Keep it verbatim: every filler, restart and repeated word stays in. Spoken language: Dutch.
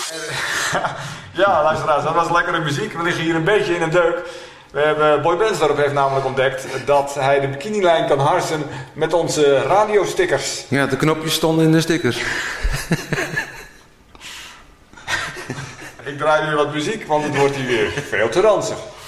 Ja, luisteraars, dat was lekkere muziek. We liggen hier een beetje in een deuk. We hebben Boy Bensdorp heeft namelijk ontdekt dat hij de bikinilijn kan harsen met onze radiostickers. Ja, de knopjes stonden in de stickers. Ik draai nu wat muziek, want het wordt hier weer veel te ranzig.